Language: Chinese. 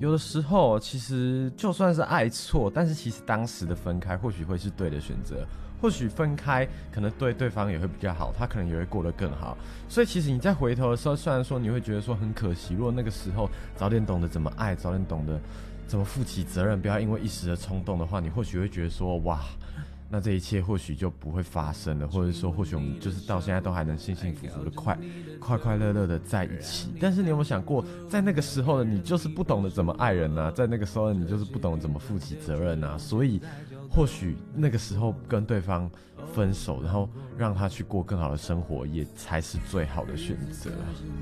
有的时候其实就算是爱错，但是其实当时的分开或许会是对的选择，或许分开可能对对方也会比较好，他可能也会过得更好。所以其实你在回头的时候，虽然说你会觉得说很可惜，如果那个时候早点懂得怎么爱，早点懂得怎么负起责任，不要因为一时的冲动的话，你或许会觉得说哇，那这一切或许就不会发生了，或者说或许我们就是到现在都还能幸幸福福的快乐乐的在一起。但是你有没有想过，在那个时候的你就是不懂得怎么爱人啊，在那个时候的你就是不懂得怎么负起责任啊，所以或许那个时候跟对方分手，然后让他去过更好的生活，也才是最好的选择。